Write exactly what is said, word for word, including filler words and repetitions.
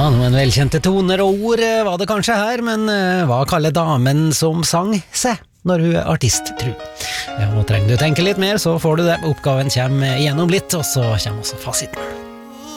noen velkjente toner og ord var det kanskje her, men hva kaller damen som sang seg når hun er artist, tru? Ja, og trenger du tenke litt mer, så får du det. Oppgaven kommer igjennom litt, og så kommer også fasiten.